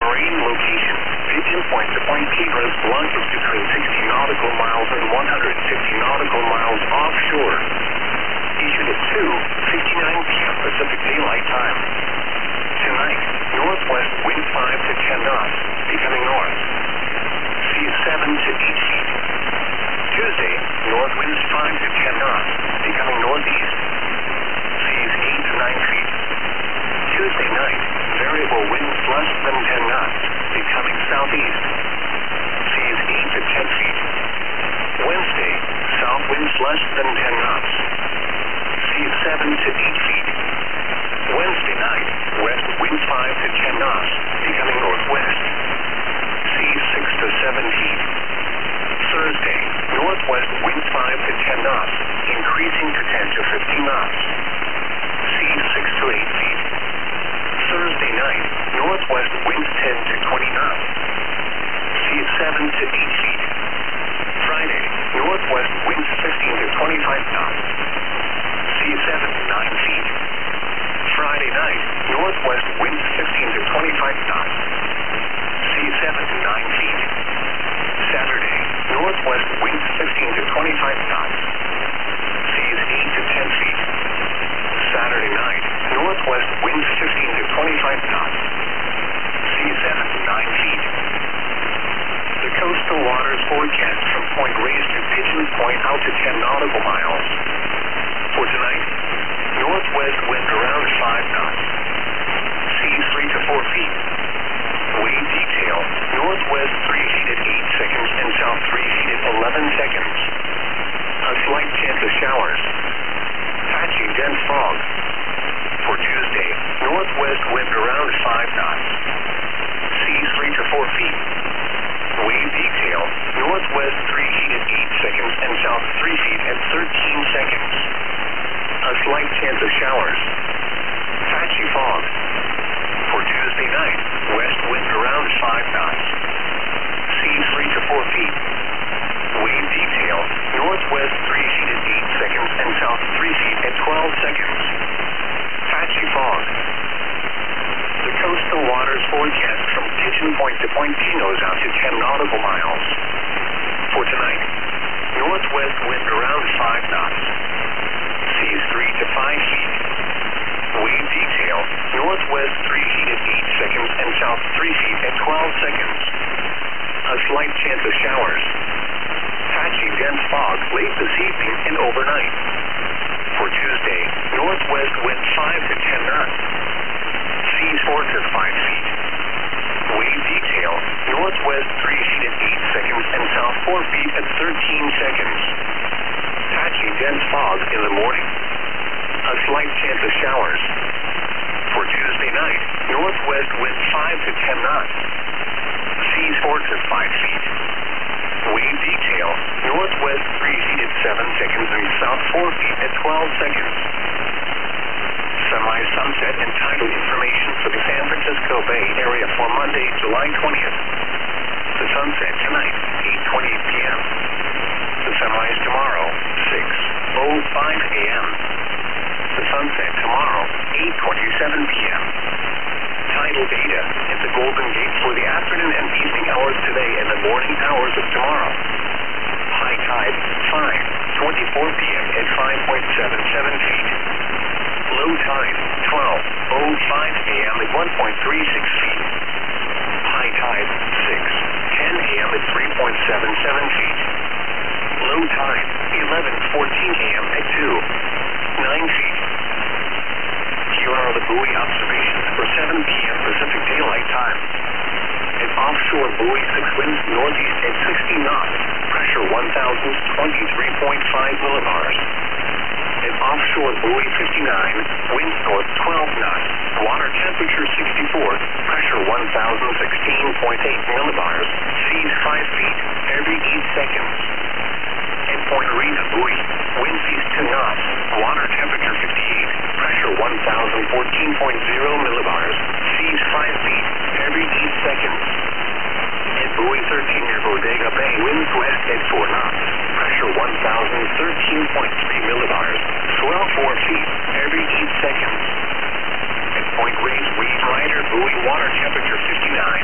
Marine location, Pigeon Point to Point Pedras blunt is between 60 nautical miles and 150 nautical miles offshore. Issued at 2:59 p.m. Pacific Daylight Time. Tonight, northwest wind 5 to 10 knots, becoming north. Seas 7 to 8 feet. Tuesday, north winds 5 to 10 knots, becoming northeast. Seas 8 to 9 feet. Tuesday night, variable winds less than 10 knots, becoming southeast. Seas 8 to 10 feet. Wednesday, south winds less than 10 knots. Seas 7 to 8 feet. Wednesday night, west winds 5 to 10 knots, becoming northwest. Seas 6 to 7 feet. Thursday, northwest winds 5 to 10 knots, increasing to 10 to 15 knots. Seas 6 to 8 feet. Thursday night, northwest winds 10 to 20 knots. Seas 7 to 8 feet. Friday, northwest winds 15 to 25 knots. Seas 7 to 9 feet. Friday night, northwest winds 15 to 25 knots. Seas 7 to 9 feet. Saturday, northwest winds 15 to 25 knots. Seas 8 to 10 feet. Saturday night, northwest winds 15 to 25 knots. Seas 7 to 9 feet. The coastal waters forecast from Point Reyes to Pigeon Point out to 10 nautical miles. For tonight, northwest wind around 5 knots. Seas 3 to 4 feet. Wave detail, northwest 3 feet at 8 seconds and south 3 feet at 11 seconds. A slight chance of showers. Patchy dense fog. For Tuesday, northwest wind around 5 knots. Seas 3 to 4 feet. Wave detail, northwest 3 feet at 8 seconds and south 3 feet at 13 seconds. A slight chance of showers. Patchy fog. For Tuesday night, west wind around 5 knots. Seas 3 to 4 feet. Wave detail, northwest 3 feet at 8 seconds and south 3 feet at 12 seconds. Patchy fog. The coastal waters forecast from Pigeon Point to Point Pinos out to 10 nautical miles. For tonight, northwest wind around 5 knots. Seas 3 to 5 feet. Wave detail, northwest 3 feet at 8 seconds and south 3 feet at 12 seconds. A slight chance of showers. Patchy dense fog late this evening and overnight. For Tuesday, northwest wind 5 to 10 knots. Seas 4 to 5 feet. Wave detail, northwest 3 feet at 8 seconds and south 4 feet at 13 seconds. Patchy dense fog in the morning. A slight chance of showers. For Tuesday night, northwest wind 5 to 10 knots. Seas 4 to 5 feet. Wave detail, northwest 3 feet at 7 seconds and south 4 feet at 12 seconds. Semi-sunset and tidal information for the San Francisco Bay Area for Monday, July 20th. The sunset tonight, 8:28 p.m. The sunrise tomorrow, 6:05 a.m. The sunset tomorrow, 8:27 p.m. Tidal data at the Golden Gate for the afternoon and evening hours today and the morning hours of tomorrow. High tide, 5:24 p.m. at 5.77 feet. Low tide, 12:05 a.m. at 1.36 feet. High tide, 6:10 a.m. at 3.77 feet. Low tide, 11:14 a.m. at 2.9 feet. Here are the buoy observations for 7 p.m. Pacific Daylight Time. An offshore buoy 6 winds northeast at 60 knots, pressure 1,023.5 millibars. An offshore buoy 59, winds north 12 knots, water temperature 64, pressure 1,016.8 millibars, seas 5 feet every 8 seconds. At Point Reyes buoy, winds east 2 knots, water temperature 58, pressure 1,014.0 millibars, seas 5 feet every 8 seconds. At buoy 13 near Bodega Bay, winds west at 4 knots, pressure 1,013.3 millibars, swell 4 feet every 8 seconds. At Point Reyes Reed Rider buoy, water temperature 59,